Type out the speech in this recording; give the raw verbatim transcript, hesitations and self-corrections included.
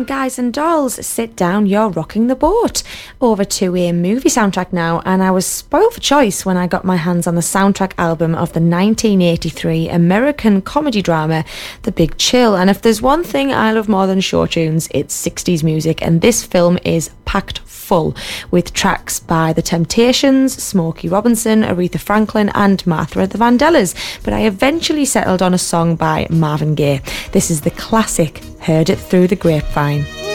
Guys and Dolls, Sit Down, You're Rocking the Boat. Over to a movie soundtrack now, and I was spoiled for choice when I got my hands on the soundtrack album of the nineteen eighty-three American comedy drama The Big Chill. And if there's one thing I love more than show tunes, it's sixties music, and this film is packed full with tracks by The Temptations, Smokey Robinson, Aretha Franklin and Martha the Vandellas. But I eventually settled on a song by Marvin Gaye. This is the classic Heard It Through the Grapevine.